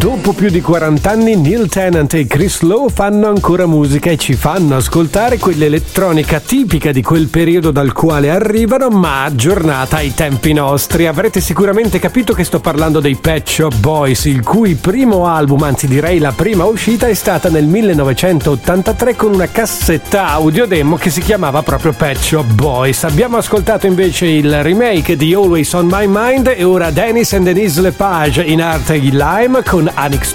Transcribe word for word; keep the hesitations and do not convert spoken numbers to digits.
dopo più di quaranta anni Neil Tennant e Chris Lowe fanno ancora musica e ci fanno ascoltare quell'elettronica tipica di quel periodo dal quale arrivano, ma aggiornata ai tempi nostri. Avrete sicuramente capito che sto parlando dei Pet Shop Boys, il cui primo album, anzi direi la prima uscita, è stata nel millenovecentottantatré con una cassetta audio demo che si chiamava proprio Pet Shop Boys. Abbiamo ascoltato invece il remake di Always on My Mind e ora Dennis and Denise Lepage in arte Lime con Unexpected